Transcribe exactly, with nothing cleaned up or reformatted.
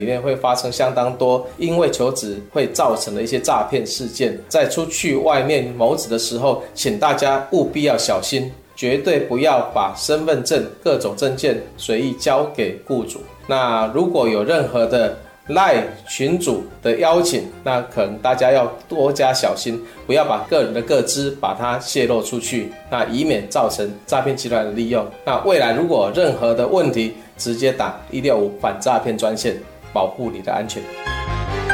里面会发生相当多因为求职会造成的一些诈骗事件。在出去外面谋职的时候，请大家务必要小心，绝对不要把身份证各种证件随意交给雇主。那如果有任何的 LINE 群组的邀请，那可能大家要多加小心，不要把个人的个资把它泄露出去，那以免造成诈骗集团的利用。那未来如果有任何的问题，直接打一六五反诈骗专线，保护你的安全。